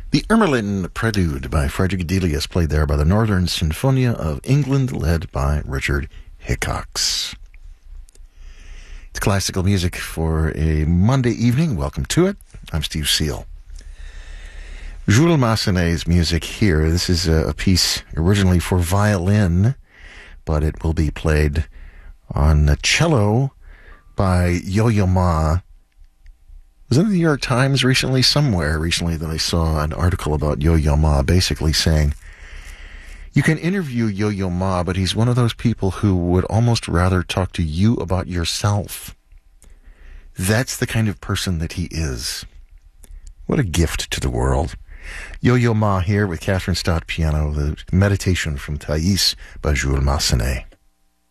The Ermelin Prelude by Frederick Delius, played there by the Northern Sinfonia of England, led by Richard Hickox. It's classical music for a Monday evening. Welcome to it. I'm Steve Seal. Jules Massenet's music here. This is a piece originally for violin, but it will be played on the cello by Yo-Yo Ma. Was in the New York Times somewhere recently that I saw an article about Yo-Yo Ma basically saying, you can interview Yo-Yo Ma, but he's one of those people who would almost rather talk to you about yourself. That's the kind of person that he is. What a gift to the world. Yo-Yo Ma here with Catherine Stott piano, the Meditation from Thais by Jules Massenet.